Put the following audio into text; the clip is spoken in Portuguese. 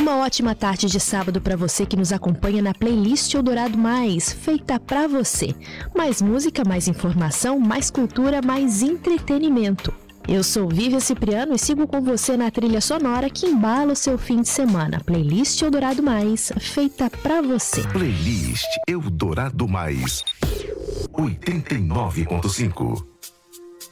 Uma ótima tarde de sábado para você que nos acompanha na playlist Eldorado Mais, feita para você. Mais música, mais informação, mais cultura, mais entretenimento. Eu sou Vívia Cipriano e sigo com você na trilha sonora que embala o seu fim de semana. Playlist Eldorado Mais, feita para você. Playlist Eldorado Mais 89.5.